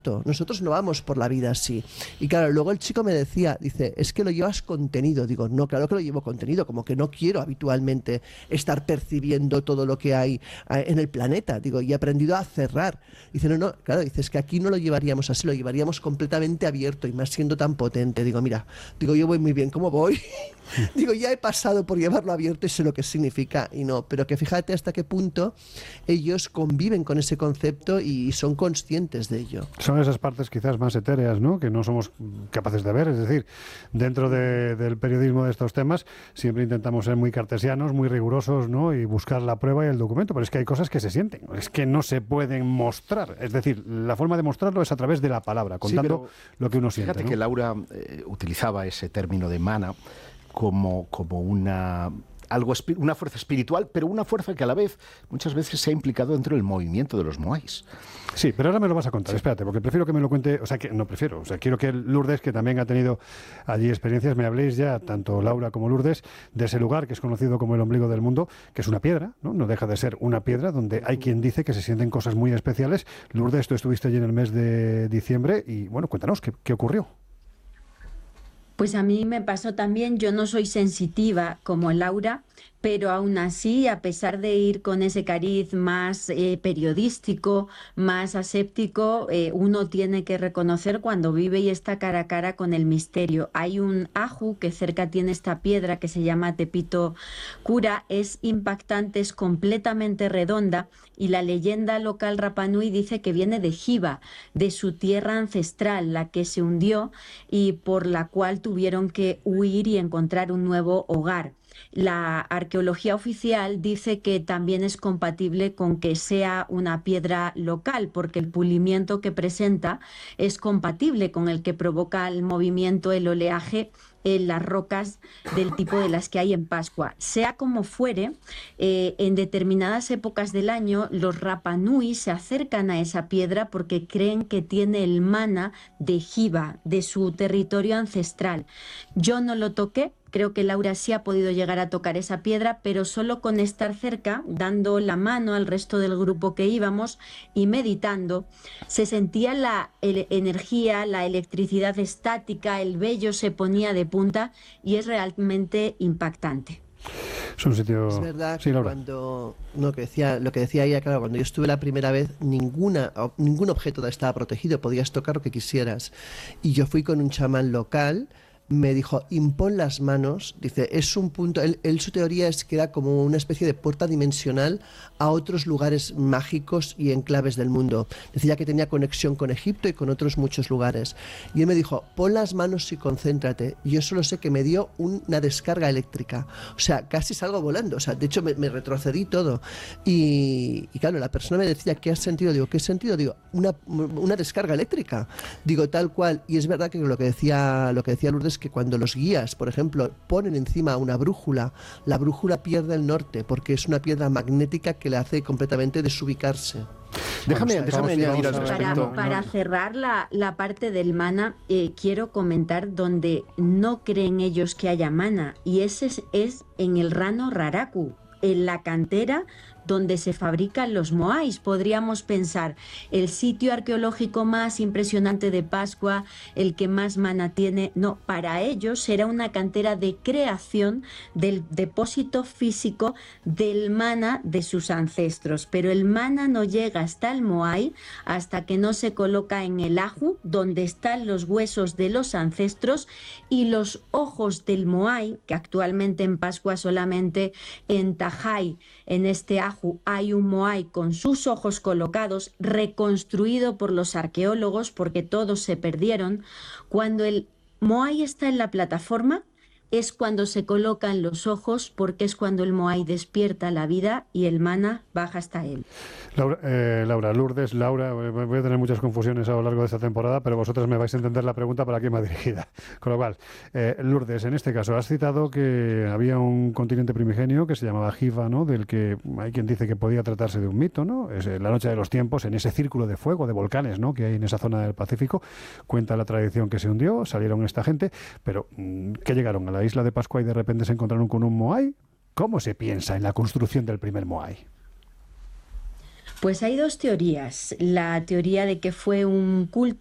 Nosotros no vamos por la vida así. Y claro, luego el chico me decía, dice, es que lo llevas contenido. Digo, no, claro que lo llevo contenido, como que no quiero habitualmente estar percibiendo todo lo que hay en el planeta. Digo, y he aprendido a cerrar. Dice, no, no, claro, dice, es que aquí no lo llevaríamos así, lo llevaríamos completamente abierto y más siendo tan potente. Digo, mira, digo, yo voy muy bien, ¿cómo voy? Digo, ya he pasado por llevarlo abierto y sé lo que significa y no, pero que fíjate hasta qué punto ellos conviven con ese concepto y son conscientes de ello. Son esas partes quizás más etéreas, ¿no?, que no somos capaces de ver. Es decir, dentro del periodismo de estos temas siempre intentamos ser muy cartesianos, muy rigurosos, ¿no?, y buscar la prueba y el documento, pero es que hay cosas que se sienten, es que no se pueden mostrar. Es decir, la forma de mostrarlo es a través de la palabra, contando lo que uno siente. Fíjate, ¿no?, que Laura utilizaba ese término de mana como una fuerza espiritual, pero una fuerza que a la vez muchas veces se ha implicado dentro del movimiento de los moais. Sí, pero ahora me lo vas a contar, sí. Espérate, porque prefiero que me lo cuente, quiero que Lourdes, que también ha tenido allí experiencias, me habléis ya, tanto Laura como Lourdes, de ese lugar que es conocido como el ombligo del mundo, que es una piedra, no deja de ser una piedra, donde hay quien dice que se sienten cosas muy especiales. Lourdes, tú estuviste allí en el mes de diciembre y, bueno, cuéntanos, ¿qué ocurrió? Pues a mí me pasó también, yo no soy sensitiva como Laura, pero aún así, a pesar de ir con ese cariz más periodístico, más aséptico, uno tiene que reconocer cuando vive y está cara a cara con el misterio. Hay un aju que cerca tiene esta piedra que se llama Tepito Cura, es impactante, es completamente redonda y la leyenda local Rapa Nui dice que viene de Jiva, de su tierra ancestral, la que se hundió y por la cual tuvieron que huir y encontrar un nuevo hogar. La arqueología oficial dice que también es compatible con que sea una piedra local, porque el pulimiento que presenta es compatible con el que provoca el movimiento, el oleaje en las rocas del tipo de las que hay en Pascua. Sea como fuere, en determinadas épocas del año los Rapa Nui se acercan a esa piedra porque creen que tiene el mana de Jiva, de su territorio ancestral. Yo no lo toqué. Creo que Laura sí ha podido llegar a tocar esa piedra, pero solo con estar cerca, dando la mano al resto del grupo que íbamos y meditando, se sentía la energía, la electricidad estática, el vello se ponía de punta y es realmente impactante. Es un sitio... Es verdad sí, que Laura. lo que decía ella, claro, cuando yo estuve la primera vez, ningún objeto estaba protegido, podías tocar lo que quisieras. Y yo fui con un chamán local, me dijo, impon las manos, dice, es un punto, su teoría es que era como una especie de puerta dimensional a otros lugares mágicos y enclaves del mundo. Decía que tenía conexión con Egipto y con otros muchos lugares. Y él me dijo, pon las manos y concéntrate. Y yo solo sé que me dio una descarga eléctrica. O sea, casi salgo volando. O sea, de hecho me retrocedí todo. Y claro, la persona me decía, ¿qué has sentido? Digo, ¿qué he sentido? Digo, una descarga eléctrica. Digo, tal cual. Y es verdad que lo que decía Lourdes, que cuando los guías, por ejemplo, ponen encima una brújula, la brújula pierde el norte porque es una piedra magnética que le hace completamente desubicarse. Déjame añadir al respecto. Para cerrar la parte del mana, quiero comentar donde no creen ellos que haya mana, y ese es en el Rano Raraku, en la cantera donde se fabrican los moais. Podríamos pensar, el sitio arqueológico más impresionante de Pascua, el que más mana tiene. No, para ellos era una cantera de creación del depósito físico del mana de sus ancestros, pero el mana no llega hasta el moai hasta que no se coloca en el aju, donde están los huesos de los ancestros y los ojos del moai, que actualmente en Pascua solamente en Tajai, en este aju, hay un moai con sus ojos colocados, reconstruido por los arqueólogos porque todos se perdieron. Cuando el moai está en la plataforma es cuando se colocan los ojos, porque es cuando el moai despierta la vida y el mana baja hasta él. Laura, Lourdes, Laura, voy a tener muchas confusiones a lo largo de esta temporada, pero vosotras me vais a entender la pregunta para quién va dirigida. Con lo cual, Lourdes, en este caso, has citado que había un continente primigenio que se llamaba Jiva, ¿no?, del que hay quien dice que podía tratarse de un mito, ¿no? Es la noche de los tiempos, en ese círculo de fuego, de volcanes, ¿no?, que hay en esa zona del Pacífico. Cuenta la tradición que se hundió, salieron esta gente, pero ¿qué llegaron a la isla de Pascua y de repente se encontraron con un moai? ¿Cómo se piensa en la construcción del primer moai? Pues hay dos teorías. La teoría de que fue un culto